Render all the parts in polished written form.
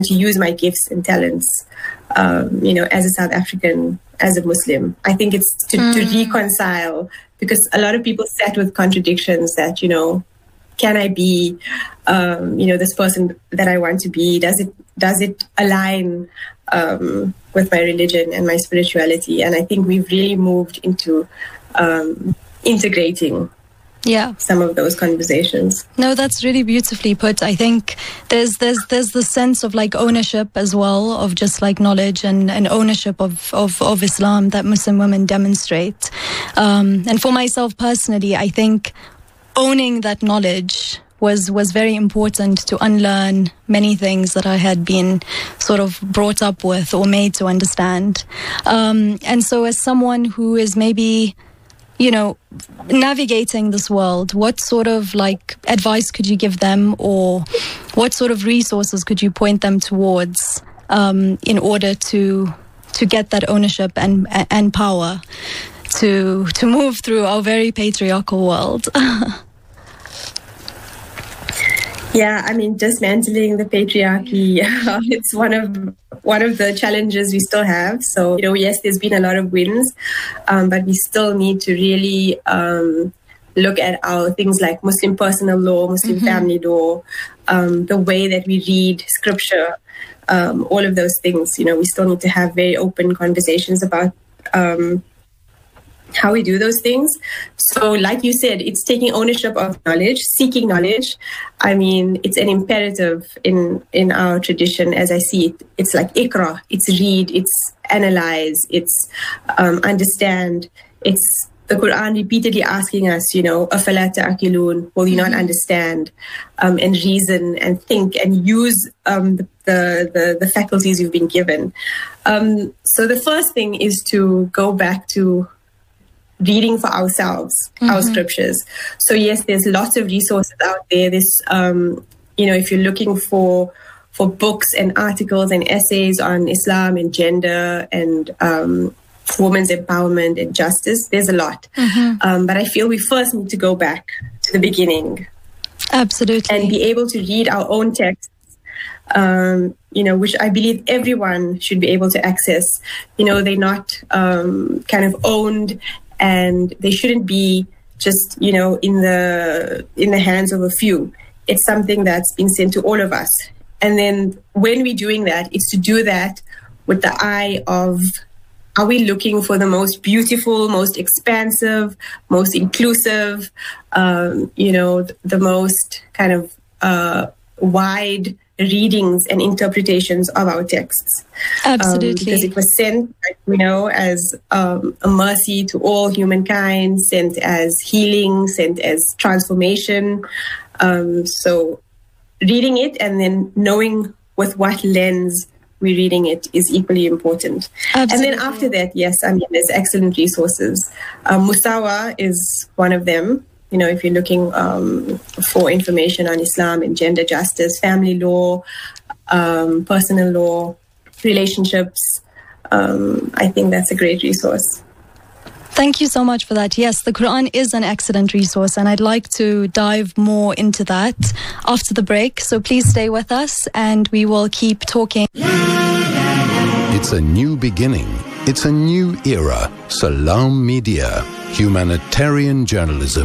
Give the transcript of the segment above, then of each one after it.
to use my gifts and talents, as a South African, as a Muslim. I think it's to reconcile, because a lot of people sat with contradictions that, can I be, this person that I want to be? Does it align with my religion and my spirituality? And I think we've really moved into integrating some of those conversations. No, that's really beautifully put. I think there's the sense of like ownership as well, of just like knowledge and ownership of Islam that Muslim women demonstrate. And for myself personally, I think owning that knowledge was very important to unlearn many things that I had been sort of brought up with or made to understand. And so as someone who is maybe, navigating this world, what sort of like advice could you give them, or what sort of resources could you point them towards in order to get that ownership and power to move through our very patriarchal world? Yeah, I mean, dismantling the patriarchy, it's one of the challenges we still have. So, yes, there's been a lot of wins, but we still need to really look at our things like Muslim personal law, Muslim family law, the way that we read scripture, all of those things. We still need to have very open conversations about how we do those things. So like you said, it's taking ownership of knowledge, seeking knowledge. I mean, it's an imperative in our tradition as I see it. It's like ikra, it's read, it's analyze, it's understand. It's the Quran repeatedly asking us, afala ta'qilun, will you not understand and reason and think and use the faculties you've been given. So the first thing is to go back to reading for ourselves, our scriptures. So yes, there's lots of resources out there. There's, if you're looking for books and articles and essays on Islam and gender and women's empowerment and justice, there's a lot. But I feel we first need to go back to the beginning. Absolutely. And be able to read our own texts, which I believe everyone should be able to access. They're not kind of owned, and they shouldn't be just, in the hands of a few. It's something that's been sent to all of us. And then when we're doing that, it's to do that with the eye of, are we looking for the most beautiful, most expansive, most inclusive, the most kind of wide readings and interpretations of our texts. Absolutely. Because it was sent, as a mercy to all humankind, sent as healing, sent as transformation. So reading it and then knowing with what lens we're reading it is equally important. Absolutely. And then after that, yes, there's excellent resources. Musawa is one of them. If you're looking for information on Islam and gender justice, family law, personal law, relationships, I think that's a great resource. Thank you so much for that. Yes, the Quran is an excellent resource, and I'd like to dive more into that after the break. So please stay with us, and we will keep talking. It's a new beginning. It's a new era. Salam Media, humanitarian journalism.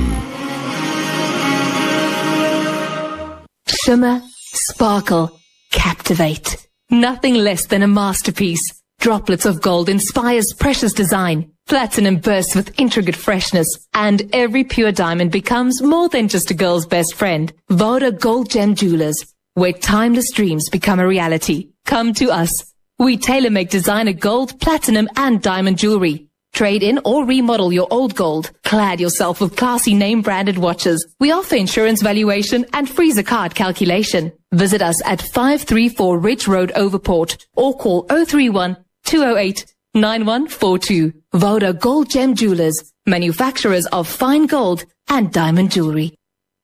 Shimmer, sparkle, captivate. Nothing less than a masterpiece. Droplets of gold inspires precious design. Platinum bursts with intricate freshness. And every pure diamond becomes more than just a girl's best friend. Voda Gold Gem Jewelers, where timeless dreams become a reality. Come to us. We tailor-make designer gold, platinum, and diamond jewelry. Trade in or remodel your old gold. Clad yourself with classy name-branded watches. We offer insurance valuation and free zakat calculation. Visit us at 534 Ridge Road, Overport, or call 031 208 9142. Voda Gold Gem Jewelers, manufacturers of fine gold and diamond jewelry.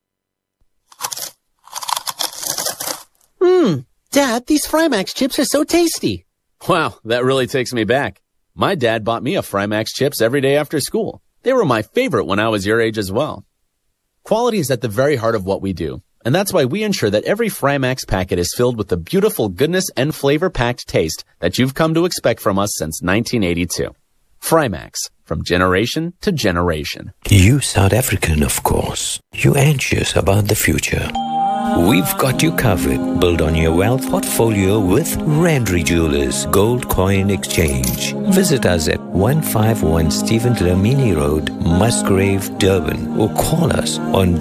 Dad, these Frymax chips are so tasty. Wow, that really takes me back. My dad bought me a Frymax chips every day after school. They were my favorite when I was your age as well. Quality is at the very heart of what we do. And that's why we ensure that every Framax packet is filled with the beautiful goodness and flavor-packed taste that you've come to expect from us since 1982. Framax, from generation to generation. You South African, of course. You anxious about the future. We've got you covered. Build on your wealth portfolio with Randry Jewelers Gold Coin Exchange. Visit us at 151 Stephen Dlamini Road, Musgrave, Durban, or call us on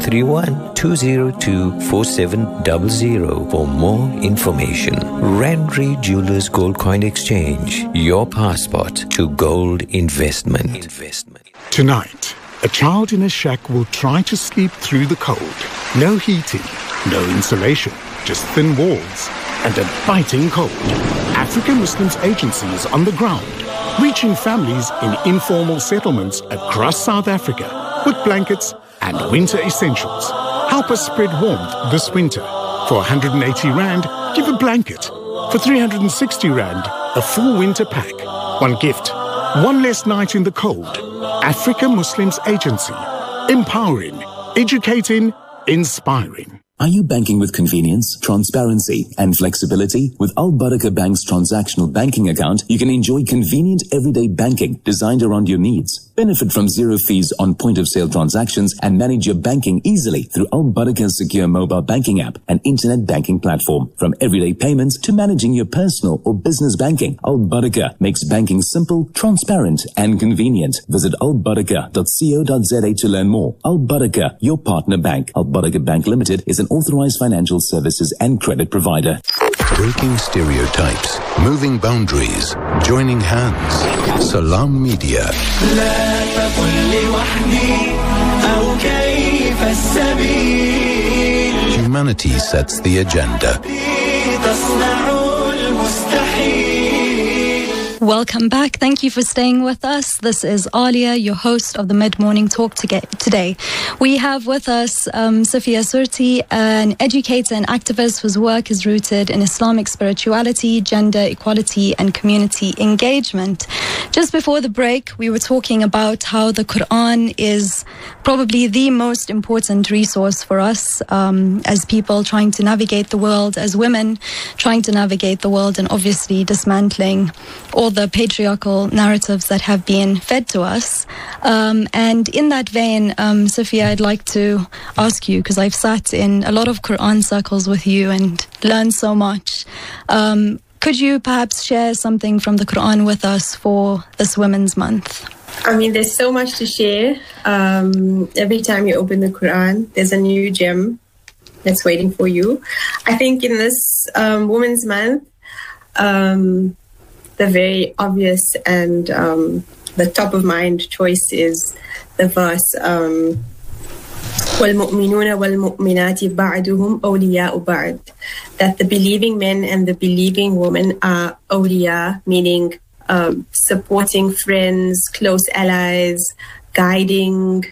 031-202-4700 for more information. Randry Jewelers Gold Coin Exchange, your passport to gold investment. Tonight, a child in a shack will try to sleep through the cold. No heating, no insulation, just thin walls and a biting cold. African Muslims Agency is on the ground, reaching families in informal settlements across South Africa with blankets and winter essentials. Help us spread warmth this winter. For 180 Rand, give a blanket. For 360 Rand, a full winter pack. One gift, one less night in the cold. African Muslims Agency. Empowering, educating, inspiring. Are you banking with convenience, transparency, and flexibility? With Al Barakah Bank's transactional banking account, you can enjoy convenient everyday banking designed around your needs. Benefit from zero fees on point-of-sale transactions and manage your banking easily through Al Barakah's secure mobile banking app and internet banking platform. From everyday payments to managing your personal or business banking, Al Barakah makes banking simple, transparent, and convenient. Visit albarakah.co.za to learn more. Al Barakah, your partner bank. Al Barakah Bank Limited is an authorized financial services and credit provider. Breaking stereotypes, moving boundaries, joining hands. Salam Media. Humanity sets the agenda. Welcome back. Thank you for staying with us. This is Alia, your host of the Mid-Morning Talk today. We have with us Safia Surti, an educator and activist whose work is rooted in Islamic spirituality, gender equality, and community engagement. Just before the break, we were talking about how the Quran is probably the most important resource for us as people trying to navigate the world, as women trying to navigate the world, and obviously dismantling all the patriarchal narratives that have been fed to us. And in that vein, Sophia, I'd like to ask you, because I've sat in a lot of Quran circles with you and learned so much. Could you perhaps share something from the Quran with us for this Women's Month? I mean, there's so much to share. Every time you open the Quran, there's a new gem that's waiting for you. I think in this Women's Month, the very obvious and the top of mind choice is the verse وَالْمُؤْمِنُونَ وَالْمُؤْمِنَاتِ بَعْدُهُمْ أَوْلِيَاءُ بَعْدٍ, that the believing men and the believing women are awliya, meaning supporting friends, close allies, guiding,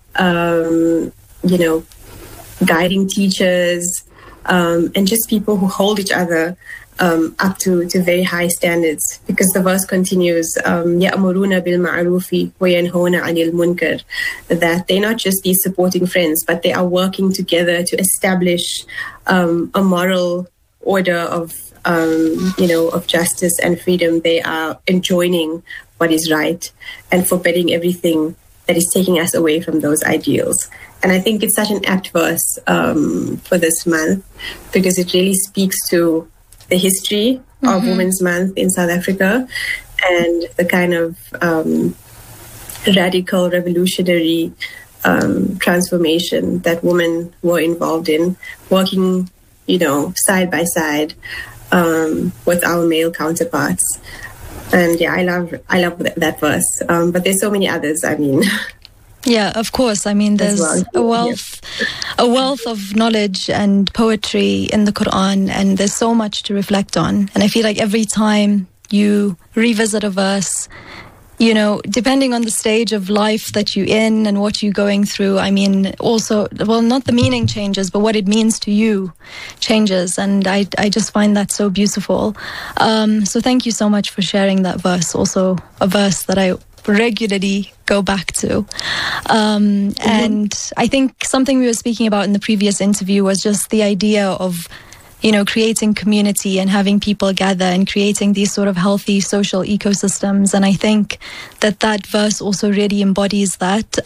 guiding teachers, and just people who hold each other up to very high standards, because the verse continues, يَأْمُرُونَ بِالْمَعْرُوفِ وَيَنْهُونَ عَنِ الْمُنْكَرِ, that they're not just these supporting friends, but they are working together to establish a moral order of justice and freedom. They are enjoining what is right and forbidding everything that is taking us away from those ideals. And I think it's such an apt verse for this month, because it really speaks to the history of Women's Month in South Africa and the kind of radical, revolutionary transformation that women were involved in, working, side by side with our male counterparts. And yeah, I love that verse. But there's so many others. I mean. Yeah, of course. I mean, there's a wealth of knowledge and poetry in the Quran, and there's so much to reflect on. And I feel like every time you revisit a verse, depending on the stage of life that you're in and what you're going through, I mean, also, well, not the meaning changes, but what it means to you changes. And I just find that so beautiful. So thank you so much for sharing that verse. Also a verse that I regularly go back to. And I think something we were speaking about in the previous interview was just the idea of, you know, creating community and having people gather and creating these sort of healthy social ecosystems. And I think that verse also really embodies that.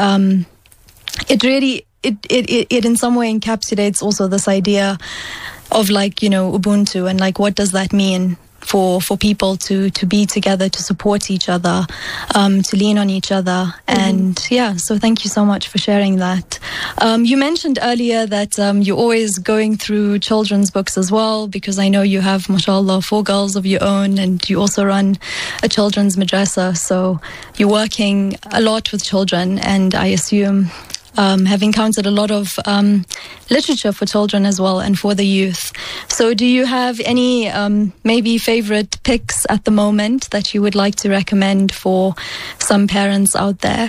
It in some way encapsulates also this idea of, like, you know, Ubuntu, and like, what does that mean for people to be together, to support each other, to lean on each other. And yeah, so thank you so much for sharing that. You mentioned earlier that you're always going through children's books as well, because I know you have, mashallah, 4 girls of your own, and you also run a children's madrasa, so you're working a lot with children, and I assume have encountered a lot of literature for children as well, and for the youth. So do you have any maybe favorite picks at the moment that you would like to recommend for some parents out there?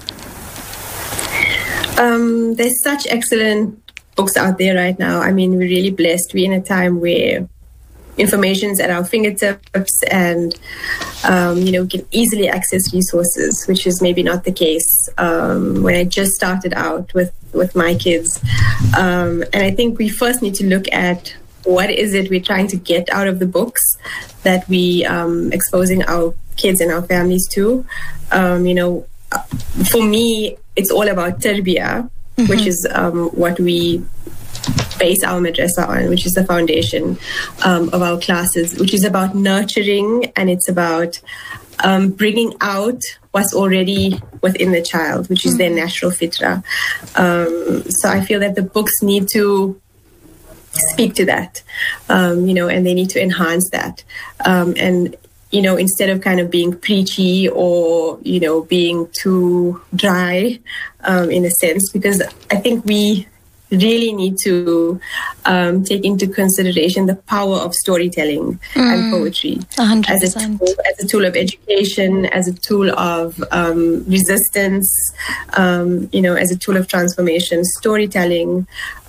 There's such excellent books out there right now. I mean, we're really blessed. We're in a time where information's at our fingertips, and you know, we can easily access resources, which is maybe not the case when I just started out with my kids. And I think we first need to look at what is it we're trying to get out of the books that we exposing our kids and our families to. You know, for me, it's all about tarbiyah, which is what we base our madrasa on, which is the foundation of our classes, which is about nurturing, and it's about bringing out what's already within the child, which is their natural fitra. So I feel that the books need to speak to that, you know, and they need to enhance that. And, you know, instead of kind of being preachy or, you know, being too dry in a sense, because I think we really need to take into consideration the power of storytelling and poetry 100%. as a tool of education, as a tool of resistance, you know, as a tool of transformation. Storytelling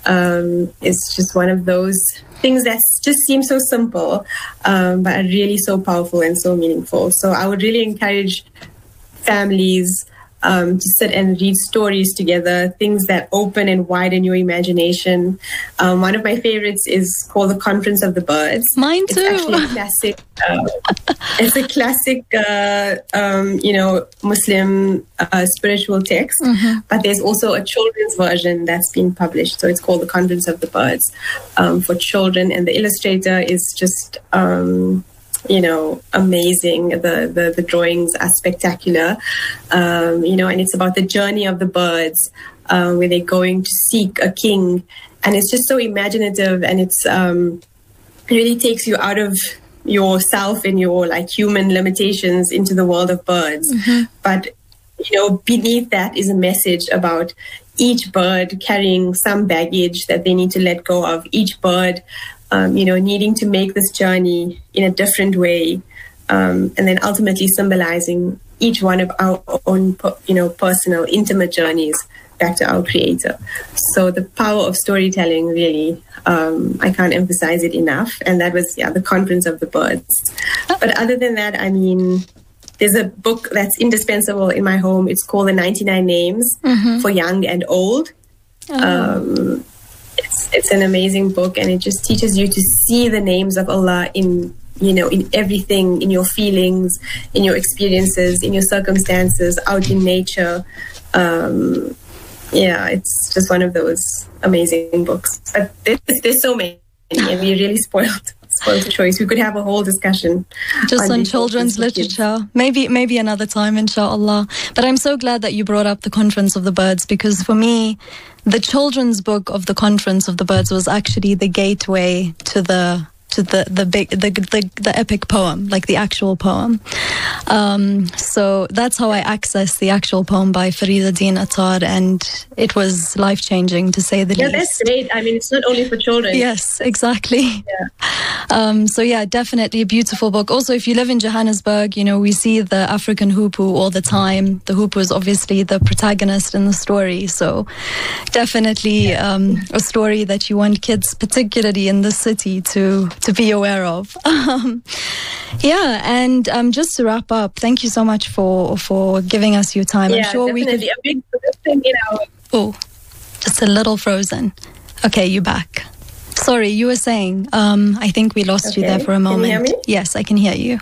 is just one of those things that just seem so simple, but are really so powerful and so meaningful. So I would really encourage families to sit and read stories together, things that open and widen your imagination. One of my favorites is called The Conference of the Birds. Mine too. It's actually a classic. It's a classic, you know, Muslim spiritual text. But there's also a children's version that's being published. So it's called The Conference of the Birds for children, and the illustrator is just you know, amazing. The drawings are spectacular, you know, and it's about the journey of the birds where they're going to seek a king, and it's just so imaginative, and it's really takes you out of yourself and your like human limitations into the world of birds. But you know, beneath that is a message about each bird carrying some baggage that they need to let go of, each bird you know, needing to make this journey in a different way, and then ultimately symbolizing each one of our own, you know, personal, intimate journeys back to our Creator. So the power of storytelling, really, I can't emphasize it enough. And that was, The Conference of the Birds. But other than that, I mean, there's a book that's indispensable in my home. It's called The 99 Names for Young and Old. It's an amazing book, and it just teaches you to see the names of Allah in, you know, in everything, in your feelings, in your experiences, in your circumstances, out in nature. Yeah, it's just one of those amazing books. But there's so many, and we're really spoiled for choice. We could have a whole discussion just on children's literature. Maybe another time, inshallah. But I'm so glad that you brought up The Conference of the Birds, because for me, the children's book of The Conference of the Birds was actually the gateway to the epic poem, like the actual poem. So that's how I accessed the actual poem by Farida Din Attar, and it was life-changing, to say the least. Yeah, that's great. I mean, it's not only for children. Yes, exactly. So yeah, definitely a beautiful book. Also, if you live in Johannesburg, you know, we see the African hoopoe all the time. The hoopoe is obviously the protagonist in the story. So definitely a story that you want kids, particularly in the city, to be aware of. Yeah, and just to wrap up, thank you so much for giving us your time. Yeah, I'm sure we could. A big thing in our. Oh, just a little frozen. Okay, you're back. Sorry, you were saying. I think we lost you there for a moment. Can you hear me? Yes, I can hear you.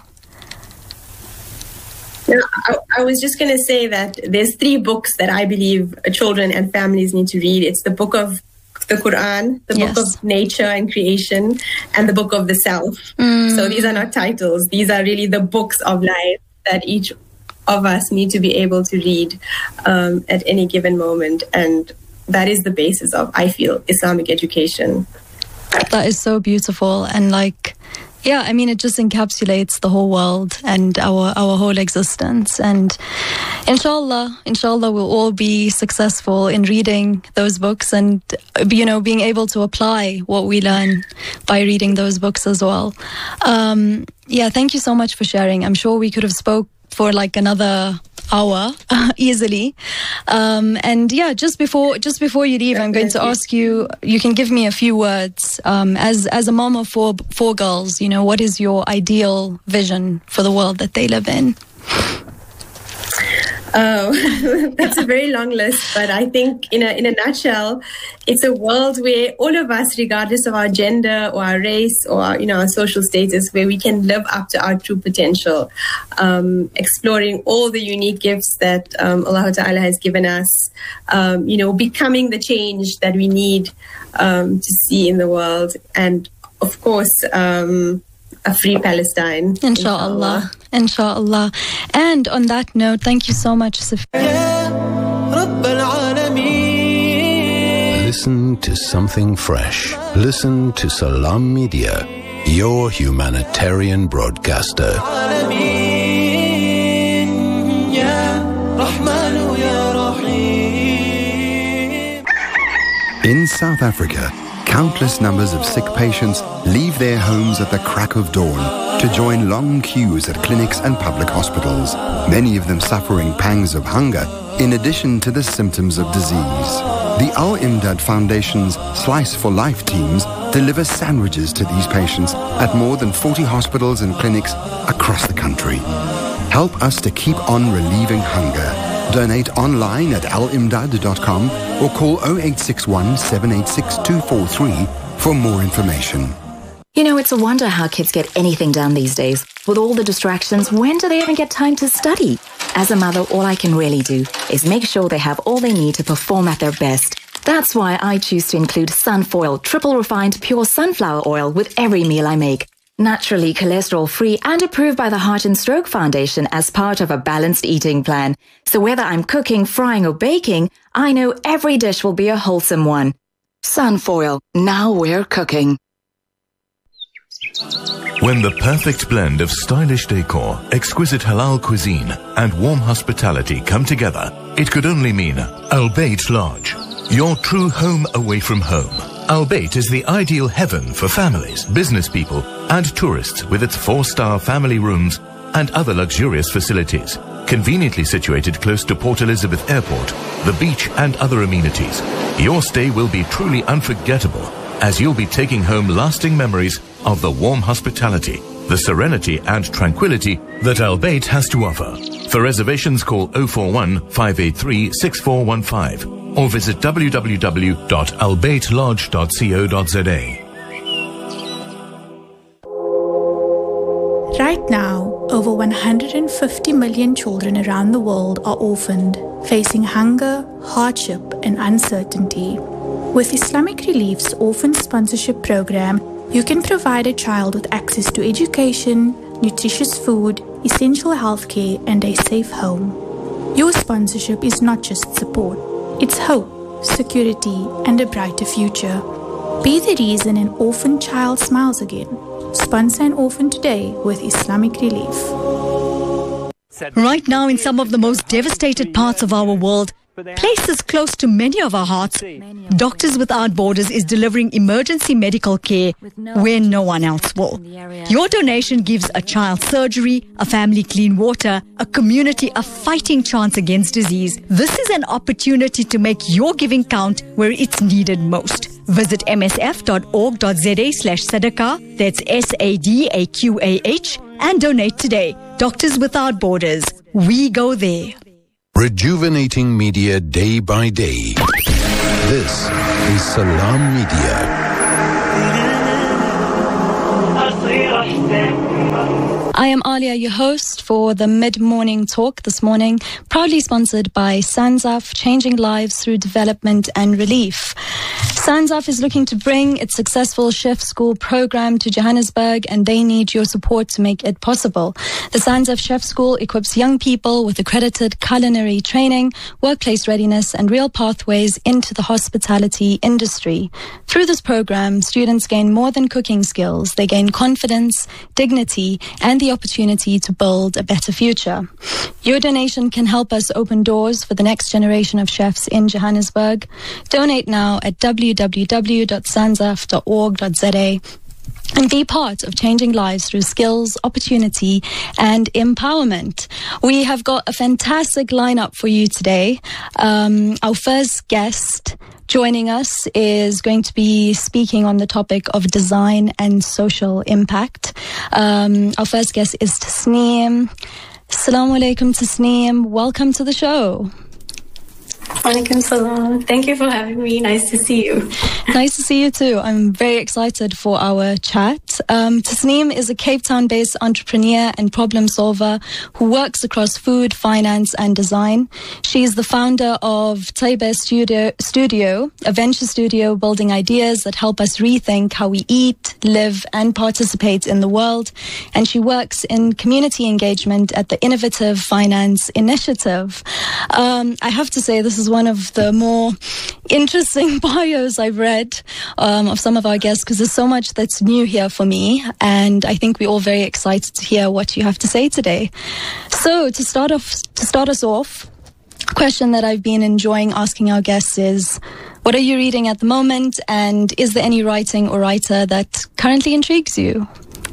No, I was just going to say that there's 3 books that I believe children and families need to read. It's the book of the Quran, the book of nature and creation, and the book of the self. So these are not titles. These are really the books of life that each of us need to be able to read at any given moment. And that is the basis of, I feel, Islamic education. That is so beautiful. And yeah, I mean, it just encapsulates the whole world and our whole existence. And inshallah, we'll all be successful in reading those books and, being able to apply what we learn by reading those books as well. Yeah, thank you so much for sharing. I'm sure we could have spoke for another hour easily. And yeah, just before you leave, I'm going to ask you can give me a few words as a mom of four girls, what is your ideal vision for the world that they live in? Oh, that's a very long list, but I think in a nutshell, it's a world where all of us, regardless of our gender or our race or our social status, where we can live up to our true potential, exploring all the unique gifts that Allah Ta'ala has given us, becoming the change that we need to see in the world, and of course, a free Palestine. Inshallah. Inshallah. And on that note, thank you so much, Safia. Listen to something fresh. Listen to Salam Media, your humanitarian broadcaster. In South Africa, countless numbers of sick patients leave their homes at the crack of dawn to join long queues at clinics and public hospitals, many of them suffering pangs of hunger in addition to the symptoms of disease. The Al Imdad Foundation's Slice for Life teams deliver sandwiches to these patients at more than 40 hospitals and clinics across the country. Help us to keep on relieving hunger. Donate online at alimdad.com or call 0861 786 243 for more information. It's a wonder how kids get anything done these days. With all the distractions, when do they even get time to study? As a mother, all I can really do is make sure they have all they need to perform at their best. That's why I choose to include Sunfoil triple refined pure sunflower oil with every meal I make. Naturally cholesterol-free and approved by the Heart and Stroke Foundation as part of a balanced eating plan. So whether I'm cooking, frying or baking, I know every dish will be a wholesome one. Sunfoil, now we're cooking. When the perfect blend of stylish decor, exquisite halal cuisine and warm hospitality come together, it could only mean Al Bayt Lodge, your true home away from home. Al Bayt is the ideal heaven for families, business people and tourists with its 4-star family rooms and other luxurious facilities. Conveniently situated close to Port Elizabeth Airport, the beach and other amenities, your stay will be truly unforgettable as you'll be taking home lasting memories of the warm hospitality, the serenity and tranquility that Al Bayt has to offer. For reservations, call 041 583 6415 or visit www.albaytlodge.co.za. Right now, over 150 million children around the world are orphaned, facing hunger, hardship, and uncertainty. With Islamic Relief's Orphan Sponsorship Program, you can provide a child with access to education, nutritious food, essential healthcare, and a safe home. Your sponsorship is not just support, it's hope, security, and a brighter future. Be the reason an orphan child smiles again. Sponsor an orphan today with Islamic Relief. Right now, in some of the most devastated parts of our world, places close to many of our hearts, Doctors Without Borders is delivering emergency medical care where no one else will. Your donation gives a child surgery, a family clean water, a community a fighting chance against disease. This is an opportunity to make your giving count where it's needed most. Visit msf.org.za/sadaqah, that's SADAQAH, and donate today. Doctors Without Borders. We go there. Rejuvenating media day by day. This is Salam Media. I am Alia, your host for the mid-morning talk this morning, proudly sponsored by SANZAF, changing lives through development and relief. SANZAF is looking to bring its successful chef school program to Johannesburg, and they need your support to make it possible. The SANZAF Chef School equips young people with accredited culinary training, workplace readiness, and real pathways into the hospitality industry. Through this program, students gain more than cooking skills. They gain confidence, dignity, and the opportunity to build a better future. Your donation can help us open doors for the next generation of chefs in Johannesburg. Donate now at www.sanzaf.org.za and be part of changing lives through skills, opportunity, and empowerment. We have got a fantastic lineup for you today. Our first guest joining us is going to be speaking on the topic of design and social impact. Our first guest is Tasneem. Assalamu alaikum, Tasneem. Welcome to the show. Walaikum salam. Thank you for having me. Nice to see you. Nice to see you too. I'm very excited for our chat. Tasneem is a Cape Town-based entrepreneur and problem solver who works across food, finance, and design. She is the founder of Taiba Studio, a venture studio building ideas that help us rethink how we eat, live, and participate in the world. And she works in community engagement at the Innovative Finance Initiative. I have to say, this is one of the more interesting bios I've read of some of our guests, because there's so much that's new here for me, and I think we're all very excited to hear what you have to say today. So to start us off, a question that I've been enjoying asking our guests is, what are you reading at the moment, and is there any writing or writer that currently intrigues you?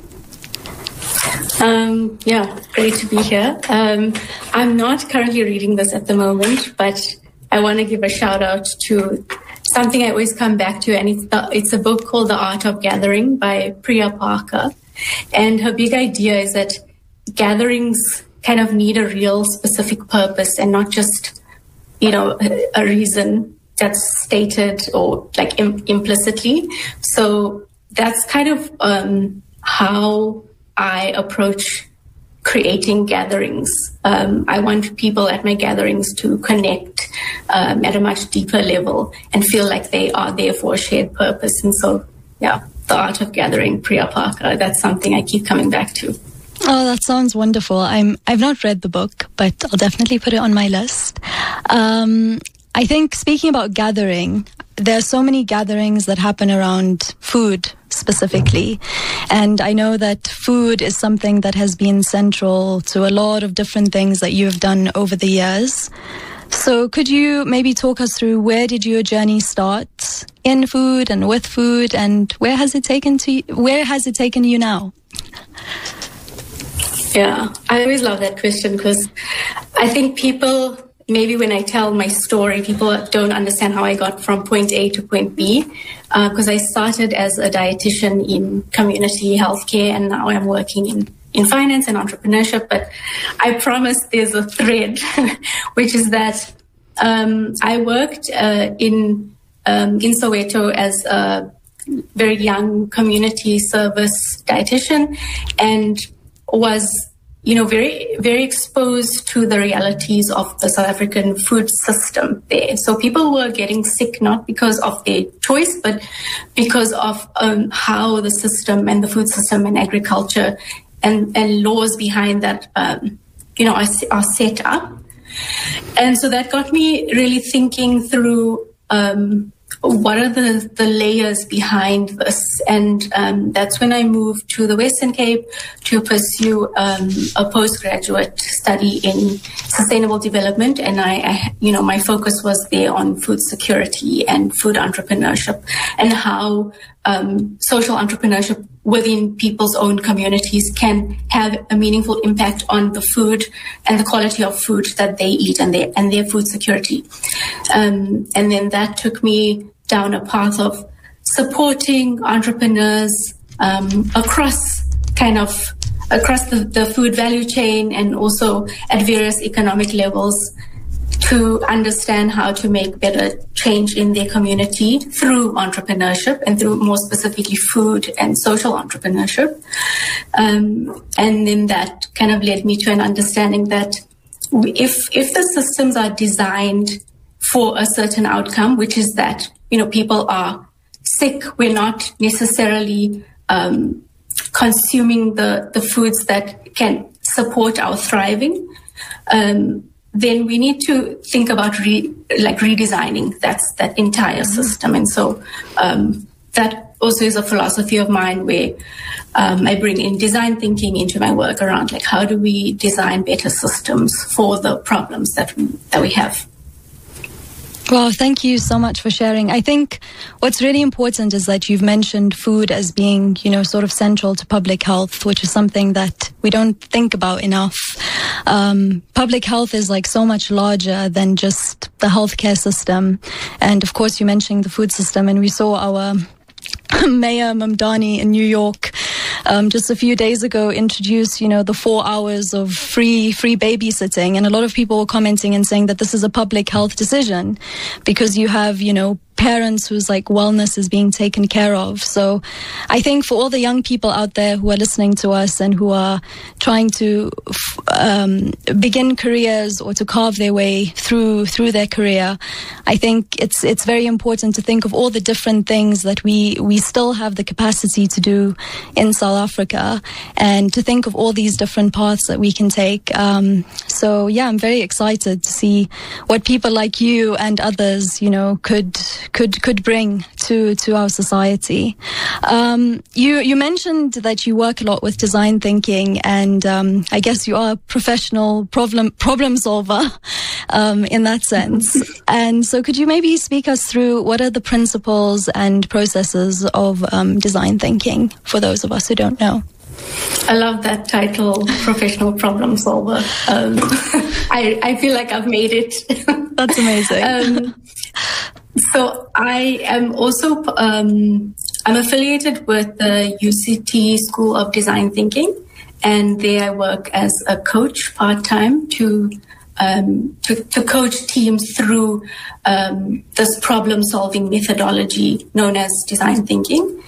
Yeah, great to be here. I'm not currently reading this at the moment, but I want to give a shout out to something I always come back to, and it's a book called The Art of Gathering by Priya Parker. And her big idea is that gatherings kind of need a real specific purpose and not just, a reason that's stated or like implicitly. So that's kind of how I approach creating gatherings. I want people at my gatherings to connect at a much deeper level and feel like they are there for a shared purpose. And so, yeah, The Art of Gathering, Priya Parker, that's something I keep coming back to. Oh, that sounds wonderful. I've not read the book, but I'll definitely put it on my list. I think, speaking about gathering, there are so many gatherings that happen around food specifically. And I know that food is something that has been central to a lot of different things that you have done over the years. So could you maybe talk us through, where did your journey start in food and with food, and where has it taken you now? Yeah, I always love that question, because I think people, maybe when I tell my story, people don't understand how I got from point A to point B, because I started as a dietitian in community healthcare, and now I'm working in finance and entrepreneurship. But I promise there's a thread, which is that I worked in Soweto as a very young community service dietitian, and was very, very exposed to the realities of the South African food system there. So people were getting sick not because of their choice, but because of how the system and the food system and agriculture and laws behind that, are set up. And so that got me really thinking through what are the layers behind this? And that's when I moved to the Western Cape to pursue a postgraduate study in sustainable development. And my focus was there on food security and food entrepreneurship, and how social entrepreneurship within people's own communities can have a meaningful impact on the food and the quality of food that they eat and their food security. And then that took me down a path of supporting entrepreneurs across the food value chain and also at various economic levels to understand how to make better change in their community through entrepreneurship and through more specifically food and social entrepreneurship. And then that kind of led me to an understanding that if the systems are designed for a certain outcome, which is that, people are sick, we're not necessarily consuming the foods that can support our thriving, then we need to think about redesigning that entire system. And so that also is a philosophy of mine where I bring in design thinking into my work around how do we design better systems for the problems that we have. Well, thank you so much for sharing. I think what's really important is that you've mentioned food as being, sort of central to public health, which is something that we don't think about enough. Public health is so much larger than just the healthcare system. And of course, you mentioned the food system, and we saw our Mayor Mamdani in New York just a few days ago introduce, the 4 hours of free babysitting. And a lot of people were commenting and saying that this is a public health decision because you have, parents whose wellness is being taken care of. So I think for all the young people out there who are listening to us and who are trying to begin careers or to carve their way through their career, I think it's very important to think of all the different things that we still have the capacity to do in South Africa, and to think of all these different paths that we can take. So yeah, I'm very excited to see what people like you and others, could bring to our society. You mentioned that you work a lot with design thinking, and I guess you are a professional problem solver in that sense. And so could you maybe speak us through what are the principles and processes of design thinking for those of us who don't know? I love that title, professional problem solver. I feel like I've made it. That's amazing. So I am also, I'm affiliated with the UCT School of Design Thinking, and there I work as a coach part-time to coach teams through this problem-solving methodology known as design thinking.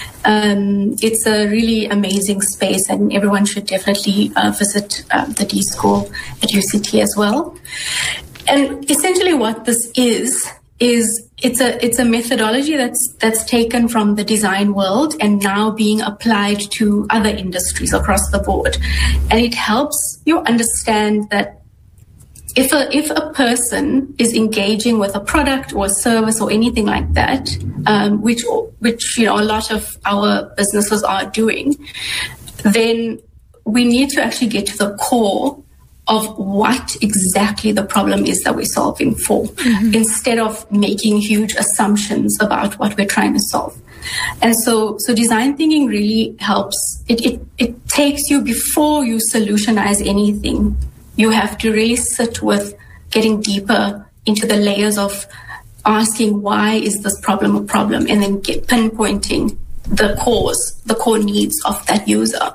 It's a really amazing space, and everyone should definitely visit the D School at UCT as well. And essentially what this is it's a methodology that's taken from the design world and now being applied to other industries across the board. And it helps you understand that if a person is engaging with a product or a service or anything like that, which a lot of our businesses are doing, then we need to actually get to the core of what exactly the problem is that we're solving for, instead of making huge assumptions about what we're trying to solve. And so design thinking really helps. It takes you, before you solutionize anything, you have to really sit with getting deeper into the layers of asking, why is this problem a problem? And then pinpointing the cause, the core needs of that user.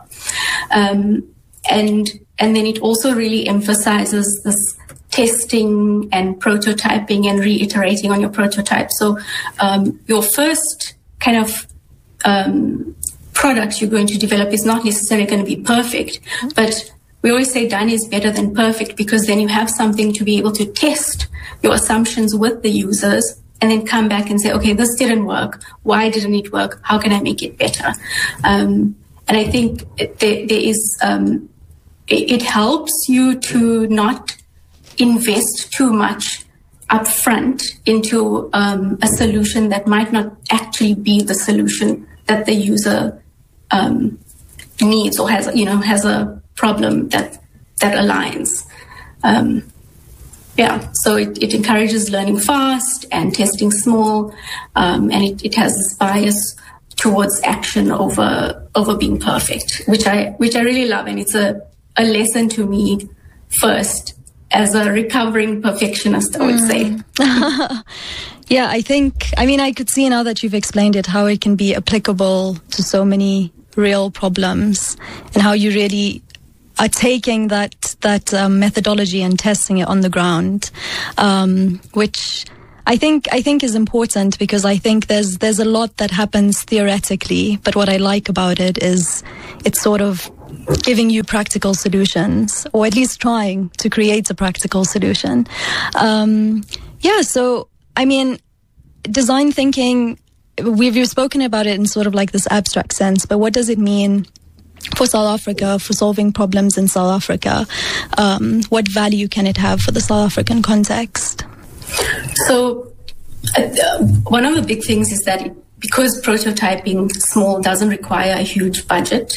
And then it also really emphasizes this testing and prototyping and reiterating on your prototype. So your first kind of product you're going to develop is not necessarily going to be perfect, but we always say done is better than perfect, because then you have something to be able to test your assumptions with the users and then come back and say, okay, this didn't work. Why didn't it work? How can I make it better? And I think there is... It helps you to not invest too much upfront into a solution that might not actually be the solution that the user needs or has a problem that aligns. So it encourages learning fast and testing small, and it has this bias towards action over being perfect, which I really love, and it's a lesson to me first as a recovering perfectionist, I would say. Yeah, I could see now that you've explained it, how it can be applicable to so many real problems, and how you really are taking that methodology and testing it on the ground, which I think is important, because I think there's a lot that happens theoretically, but what I like about it is it's sort of giving you practical solutions, or at least trying to create a practical solution. So I mean, design thinking, we've spoken about it in sort of like this abstract sense, but what does it mean for South Africa, for solving problems in South Africa? What value can it have for the South African context? So one of the big things is that because prototyping small doesn't require a huge budget,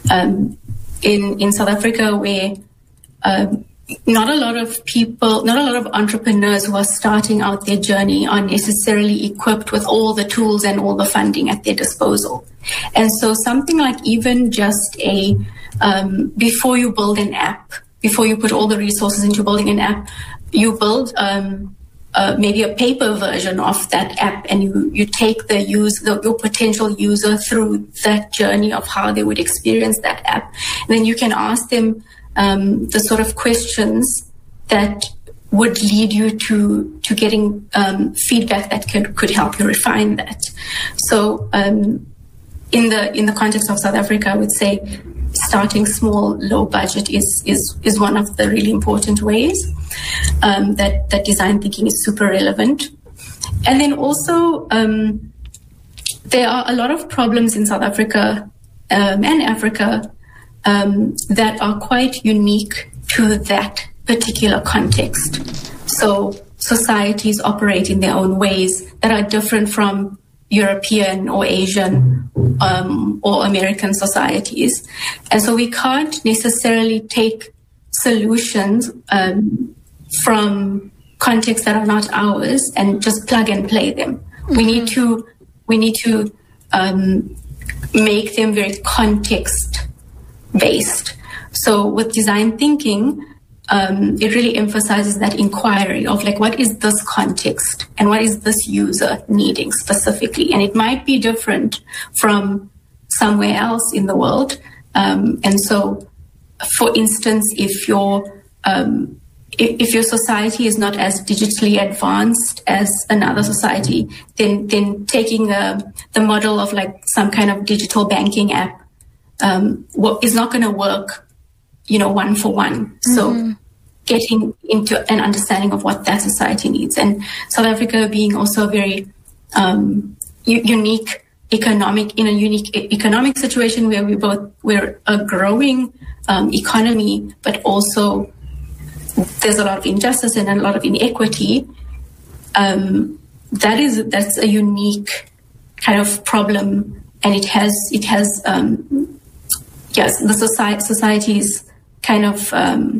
in South Africa, where not a lot of entrepreneurs who are starting out their journey are necessarily equipped with all the tools and all the funding at their disposal. And so something like even just before you build an app, before you put all the resources into building an app, you build maybe a paper version of that app, and you take your potential user through that journey of how they would experience that app. And then you can ask them the sort of questions that would lead you to getting feedback that could help you refine that. So in the context of South Africa, I would say starting small, low budget is one of the really important ways that design thinking is super relevant. And then also there are a lot of problems in South Africa and Africa that are quite unique to that particular context. So societies operate in their own ways that are different from European or Asian or American societies. And so we can't necessarily take solutions from contexts that are not ours and just plug and play them. Mm-hmm. We need to make them very context based. So with design thinking, it really emphasizes that inquiry of like, what is this context and what is this user needing specifically? And it might be different from somewhere else in the world. And so, for instance, if your society is not as digitally advanced as another society, then taking the model of like some kind of digital banking app is not going to work, one for one. Mm-hmm. So getting into an understanding of what that society needs. And South Africa being also a very unique economic situation where we're a growing economy, but also there's a lot of injustice and a lot of inequity. That's a unique kind of problem, and it has the society's kind of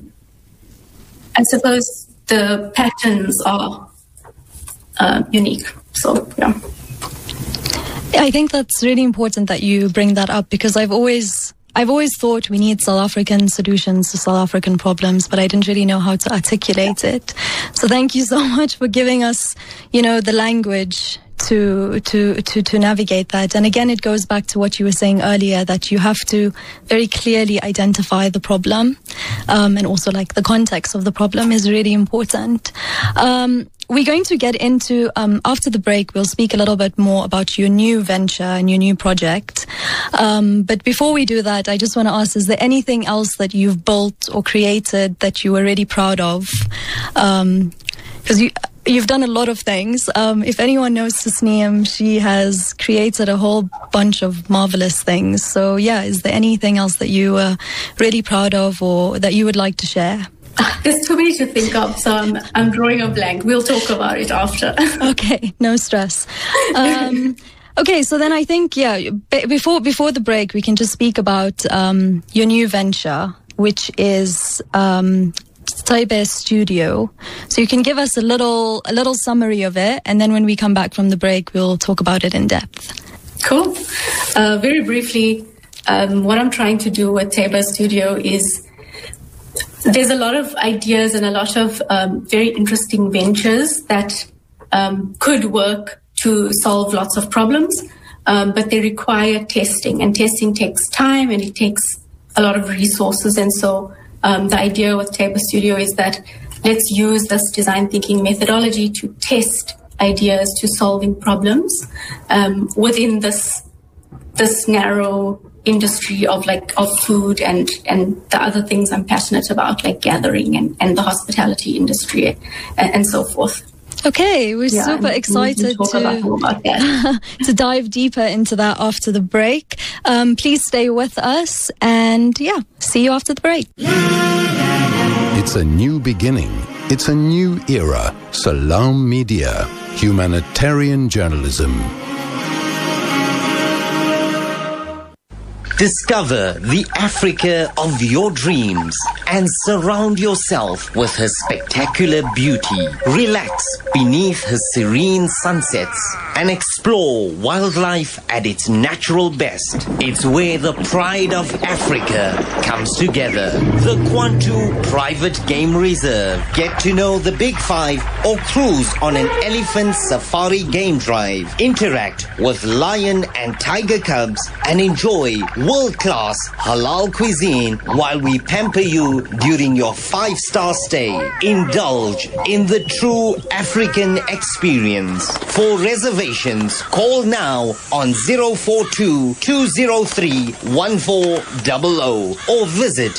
I suppose the patterns are unique. So yeah. I think that's really important that you bring that up, because I've always thought we need South African solutions to South African problems, but I didn't really know how to articulate it. So thank you so much for giving us, the language to navigate that. And again, it goes back to what you were saying earlier, that you have to very clearly identify the problem, and also like the context of the problem is really important. We're going to get into, after the break, we'll speak a little bit more about your new venture and your new project. But before we do that, I just want to ask, is there anything else that you've built or created that you were really proud of? Because you've done a lot of things. If anyone knows Tasneem, she has created a whole bunch of marvelous things. So yeah, is there anything else that you were really proud of or that you would like to share? There's too many to think of, so I'm drawing a blank. We'll talk about it after. Okay, no stress. Okay, so then I think, before the break, we can just speak about your new venture, which is Taibe Studio. So you can give us a little summary of it, and then when we come back from the break, we'll talk about it in depth. Cool. Very briefly, what I'm trying to do with Taibe Studio is there's a lot of ideas and a lot of very interesting ventures that could work to solve lots of problems, but they require testing, and testing takes time and it takes a lot of resources. And so the idea with Tabor Studio is that let's use this design thinking methodology to test ideas to solving problems within this narrow industry of food and the other things I'm passionate about, like gathering and the hospitality industry and so forth. Okay, we're super excited to dive deeper into that after the break. Please stay with us and see you after the break. It's a new beginning. It's a new era. Salam Media, humanitarian journalism. Discover the Africa of your dreams and surround yourself with her spectacular beauty. Relax beneath her serene sunsets and explore wildlife at its natural best. It's where the pride of Africa comes together. The Kwantu Private Game Reserve. Get to know the Big Five or cruise on an elephant safari game drive. Interact with lion and tiger cubs and enjoy world-class halal cuisine while we pamper you during your 5-star stay. Indulge in the true African experience. For reservations, call now on 042-203-1400 or visit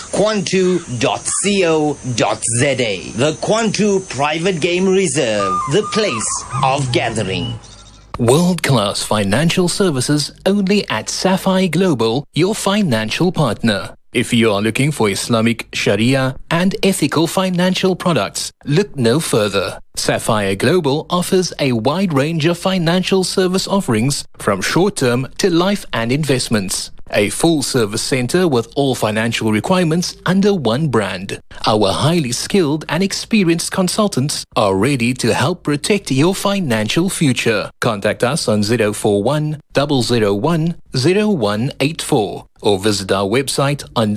kwantu.co.za. The Kwantu Private Game Reserve, the place of gathering. World-class financial services only at Sapphire Global, your financial partner. If you are looking for Islamic Sharia and ethical financial products, look no further. Sapphire Global offers a wide range of financial service offerings from short-term to life and investments. A full-service center with all financial requirements under one brand. Our highly skilled and experienced consultants are ready to help protect your financial future. Contact us on 041 001 0184 or visit our website on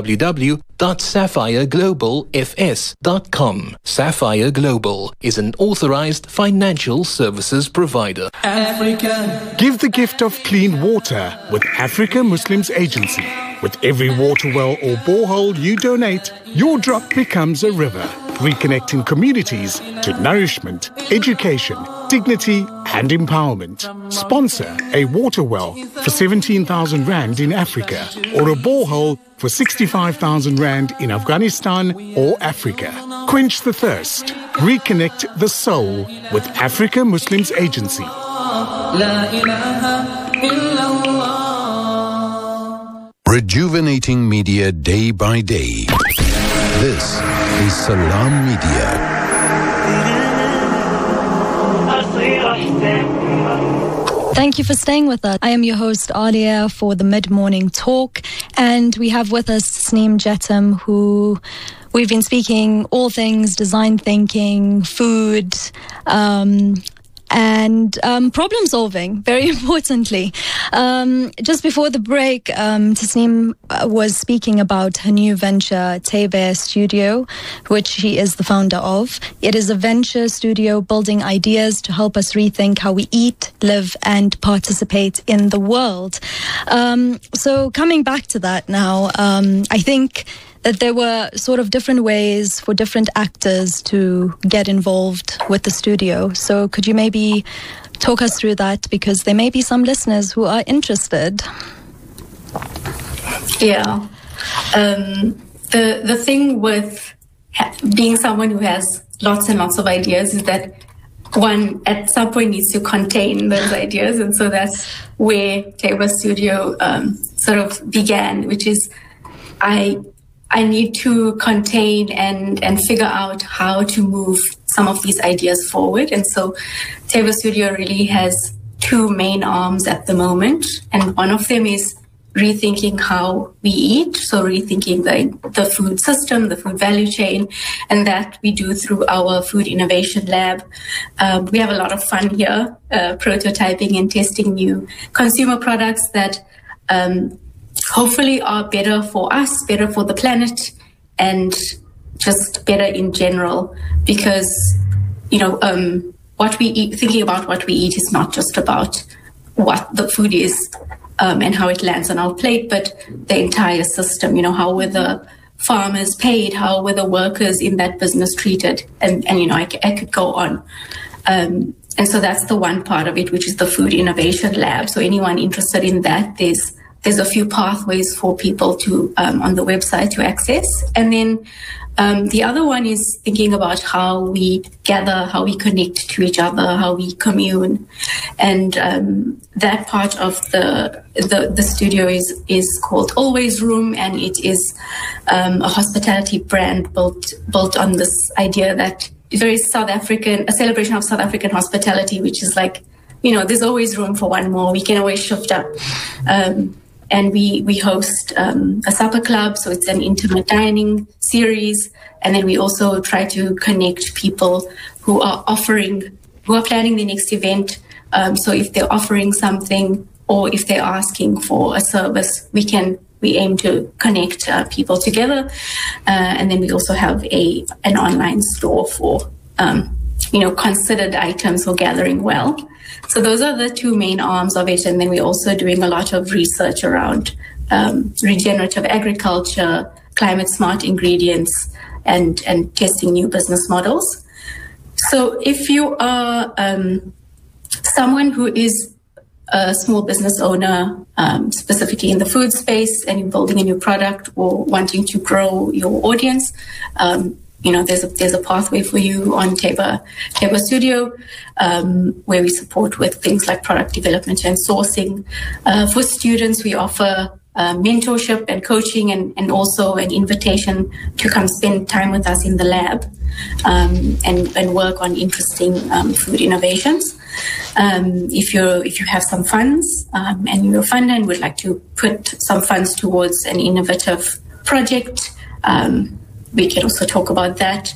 www.sapphireglobalfs.com. Sapphire Global is an authorized financial services provider. Africa. Give the gift of clean water with Africa Muslims Agency. With every water well or borehole you donate, your drop becomes a river, reconnecting communities to nourishment, education, dignity and empowerment. Sponsor a water well for 17,000 Rand in Africa or a borehole for 65,000 Rand in Afghanistan or Africa. Quench the thirst. Reconnect the soul with Africa Muslims Agency. Rejuvenating media day by day. This is Salam Media. Thank you for staying with us. I am your host, Alia, for the Mid-Morning Talk. And we have with us Tasneem Jettam, who we've been speaking all things design thinking, food, and problem solving, very importantly. Just before the break, Tasneem was speaking about her new venture, Tabor Studio, which she is the founder of. It is a venture studio building ideas to help us rethink how we eat, live, and participate in the world. So coming back to that now, I think that there were sort of different ways for different actors to get involved with the studio. So could you maybe talk us through that? Because there may be some listeners who are interested. Yeah. The thing with being someone who has lots and lots of ideas is that one at some point needs to contain those ideas. And so that's where Tabor Studio sort of began, which is I need to contain and figure out how to move some of these ideas forward. And so Tabor Studio really has two main arms at the moment. And one of them is rethinking how we eat. So rethinking the food system, the food value chain, and that we do through our food innovation lab. We have a lot of fun here, prototyping and testing new consumer products that hopefully are better for us, better for the planet, and just better in general, because, what we eat, thinking about what we eat is not just about what the food is and how it lands on our plate, but the entire system, how were the farmers paid, how were the workers in that business treated, and I could go on. And so that's the one part of it, which is the Food Innovation Lab. So anyone interested in that, there's a few pathways for people to on the website to access. And then the other one is thinking about how we gather, how we connect to each other, how we commune. And that part of the studio is called Always Room, and it is a hospitality brand built on this idea that there is a celebration of South African hospitality, which is like, there's always room for one more. We can always shift up. And we host a supper club, so it's an intimate dining series. And then we also try to connect people who are planning the next event. So if they're offering something or if they're asking for a service, we aim to connect people together. And then we also have an online store for, considered items for gathering well. So those are the two main arms of it. And then we're also doing a lot of research around regenerative agriculture, climate smart ingredients, and testing new business models. So if you are someone who is a small business owner, specifically in the food space, and you're building a new product or wanting to grow your audience, there's a pathway for you on Teba Studio, where we support with things like product development and sourcing. For students, we offer mentorship and coaching, and also an invitation to come spend time with us in the lab and work on interesting food innovations. If you have some funds and you're a funder and would like to put some funds towards an innovative project, we can also talk about that.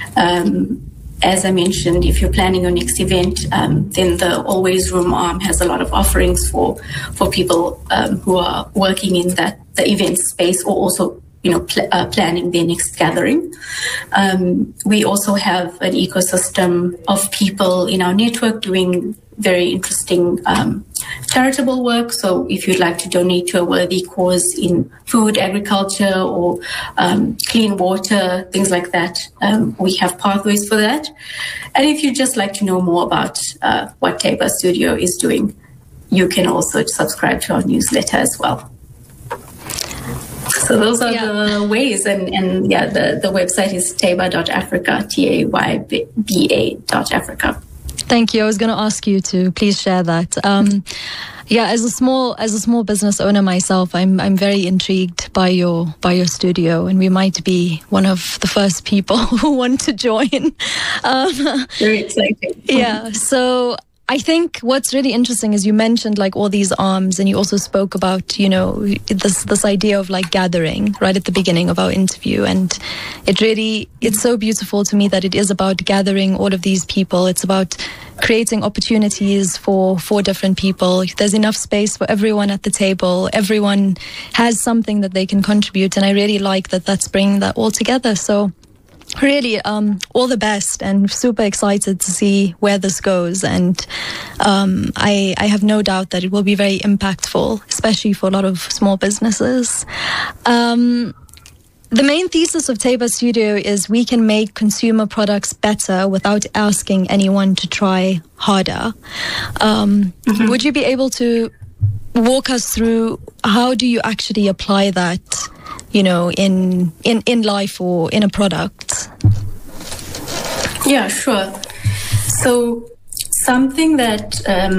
As I mentioned, if you're planning your next event, then the Always Room arm has a lot of offerings for people who are working in the event space, or also planning their next gathering. We also have an ecosystem of people in our network doing very interesting charitable work. So if you'd like to donate to a worthy cause in food, agriculture, or clean water, things like that, we have pathways for that. And if you'd just like to know more about what Teba Studio is doing, you can also subscribe to our newsletter as well. So those are the ways, and the website is tayba.africa, tayba.africa. Thank you. I was going to ask you to please share that. As a small business owner myself, I'm very intrigued by your studio, and we might be one of the first people who want to join. Very exciting. Yeah. So I think what's really interesting is you mentioned like all these arms, and you also spoke about, this idea of like gathering right at the beginning of our interview. And it's so beautiful to me that it is about gathering all of these people. It's about creating opportunities for different people. There's enough space for everyone at the table. Everyone has something that they can contribute. And I really like that that's bringing that all together. So really, all the best, and super excited to see where this goes. And I have no doubt that it will be very impactful, especially for a lot of small businesses. The main thesis of Teba Studio is we can make consumer products better without asking anyone to try harder. Would you be able to walk us through how do you actually apply that, in life or in a product? Yeah, sure. So something that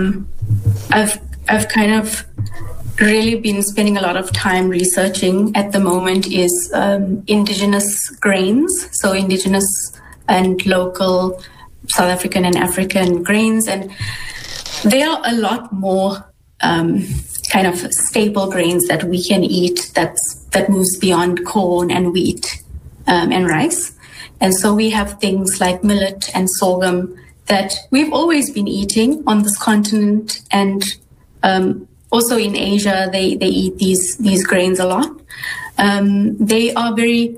I've kind of really been spending a lot of time researching at the moment is indigenous grains. So indigenous and local South African and African grains. And there are a lot more kind of staple grains that we can eat that moves beyond corn and wheat and rice. And so we have things like millet and sorghum that we've always been eating on this continent, and also in Asia, they eat these grains a lot. They are very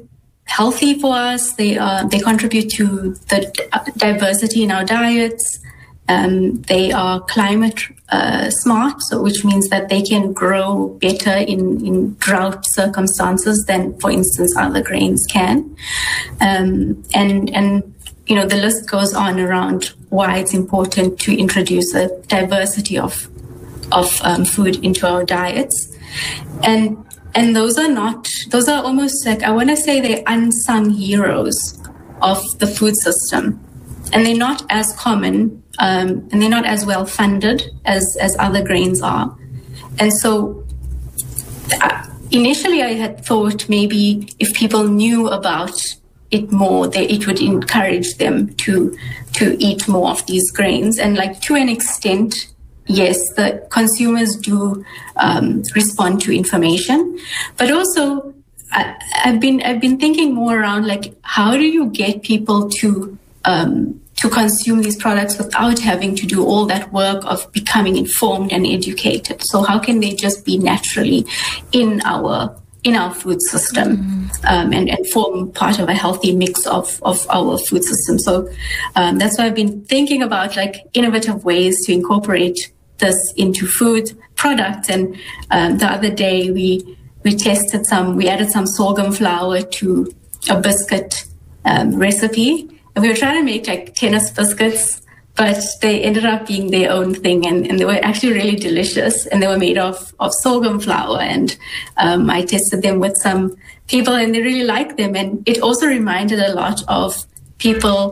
healthy for us. They contribute to the diversity in our diets. They are climate smart, so which means that they can grow better in drought circumstances than, for instance, other grains can. And the list goes on around why it's important to introduce a diversity of food into our diets. And those are almost like, I want to say they're unsung heroes of the food system. And they're not as common, and they're not as well funded as other grains are. And so initially I had thought maybe if people knew about it more, it would encourage them to eat more of these grains. And like to an extent, yes, the consumers do respond to information, but also I've been thinking more around like how do you get people to consume these products without having to do all that work of becoming informed and educated. So how can they just be naturally in our food system and form part of a healthy mix of our food system? So that's why I've been thinking about like innovative ways to incorporate this into food products. And the other day we added some sorghum flour to a biscuit recipe. And we were trying to make like tennis biscuits, but they ended up being their own thing, and they were actually really delicious, and they were made of sorghum flour. And I tested them with some people, and they really liked them. And it also reminded a lot of people.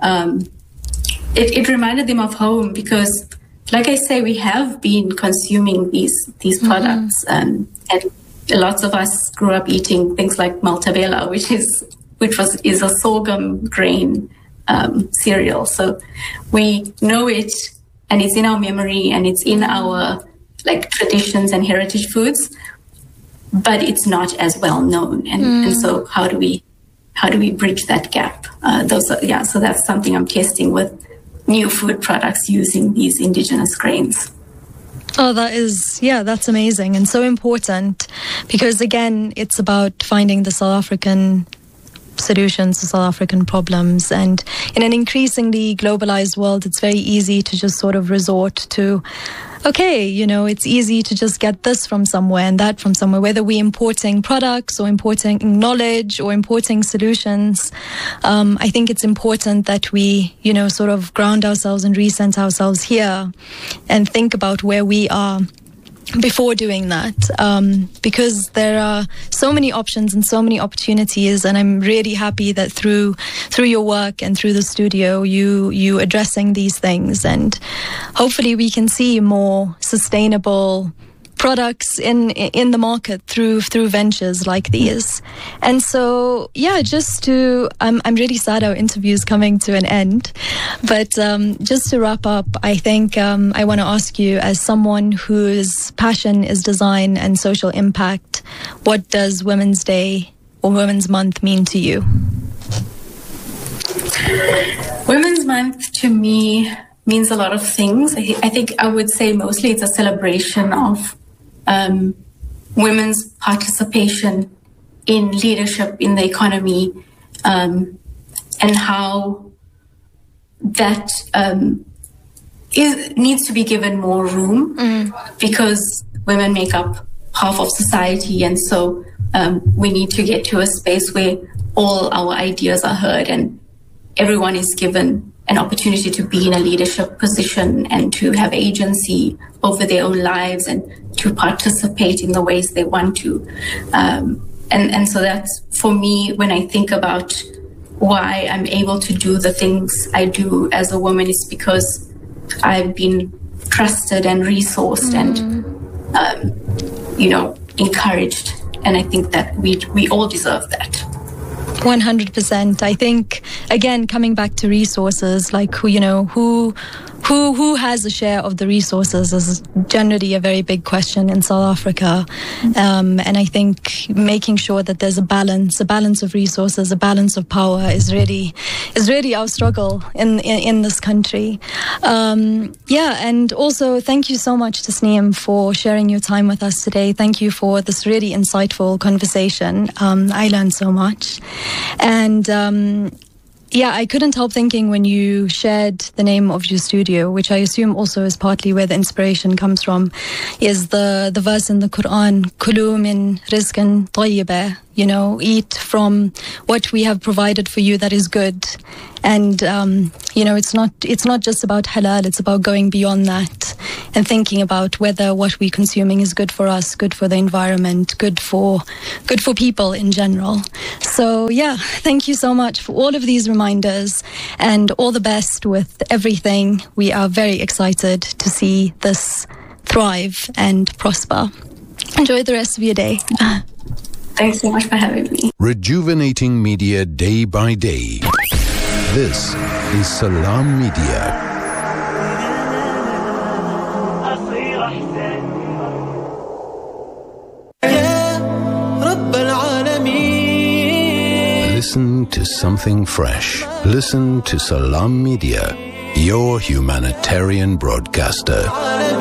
It reminded them of home because, like I say, we have been consuming these products, and lots of us grew up eating things like maltabella, which is a sorghum grain cereal. So we know it, and it's in our memory, and it's in our like traditions and heritage foods, but it's not as well known. And so how do we bridge that gap? So that's something I'm testing with new food products using these indigenous grains. Oh, that's amazing and so important, because again, it's about finding the South African solutions to South African problems. And in an increasingly globalized world, it's very easy to just sort of resort to, it's easy to just get this from somewhere and that from somewhere, whether we're importing products or importing knowledge or importing solutions. I think it's important that we, sort of ground ourselves and recenter ourselves here and think about where we are before doing that, because there are so many options and so many opportunities, and I'm really happy that through your work and through the studio you addressing these things, and hopefully we can see more sustainable products in the market through ventures like these. And so I'm really sad our interview's coming to an end, but just to wrap up, I think I want to ask you, as someone whose passion is design and social impact, what does Women's Day or Women's Month mean to you? Women's Month to me means a lot of things. I think I would say mostly it's a celebration of women's participation in leadership in the economy, and how that needs to be given more room, because women make up half of society, and so we need to get to a space where all our ideas are heard and everyone is given an opportunity to be in a leadership position and to have agency over their own lives and to participate in the ways they want to. And so that's, for me, when I think about why I'm able to do the things I do as a woman, is because I've been trusted and resourced and, encouraged. And I think that we all deserve that. 100%. I think, again, coming back to resources, like who who has a share of the resources is generally a very big question in South Africa. And I think making sure that there's a balance of resources, a balance of power is really our struggle in this country. And also thank you so much, Tasneem, for sharing your time with us today. Thank you for this really insightful conversation. I learned so much. And I couldn't help thinking when you shared the name of your studio, which I assume also is partly where the inspiration comes from, is the verse in the Quran, Kulu min rizqin tayyibah, eat from what we have provided for you that is good. And, it's not just about halal, it's about going beyond that and thinking about whether what we're consuming is good for us, good for the environment, good for people in general. So, thank you so much for all of these reminders and all the best with everything. We are very excited to see this thrive and prosper. Enjoy the rest of your day. Thanks so much for having me. Rejuvenating media day by day. This is Salam Media. Listen to something fresh. Listen to Salam Media, your humanitarian broadcaster.